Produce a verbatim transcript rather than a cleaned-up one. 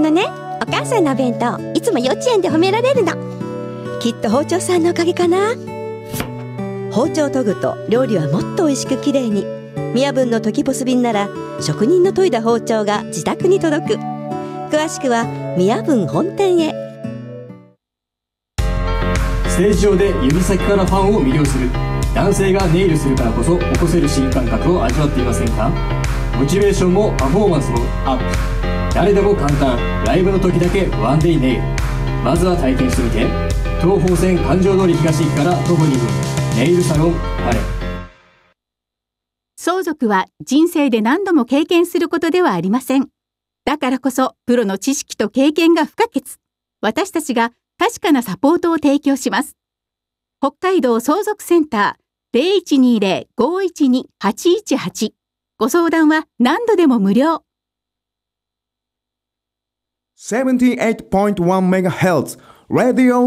のね、お母さんのお弁当いつも幼稚園で褒められるの。きっと包丁さんのおかげかな。包丁を研ぐと料理はもっと美味しくきれいに。みやぶんのトキポス便なら職人の研いだ包丁が自宅に届く。詳しくはみやぶん本店へ。 ステージ上で指先からファンを魅了する。男性がネイルするからこそ起こせる新感覚を味わっていませんか？モチベーションもパフォーマンスもアップ。誰でも簡単、ライブの時だけワンデイネイル。まずは体験してみて。東宝線環状通り東駅から徒歩にふん、ネイルサロンパレ。 相続は人生で何度も経験することではありません。だからこそプロの知識と経験が不可欠。私たちが確かなサポートを提供します。北海道相続センター ゼロいちにゼロ ごいちに はちいちはち。ご相談は何度でも無料。 セブンティーエイトポイントワンメガヘルツ Radio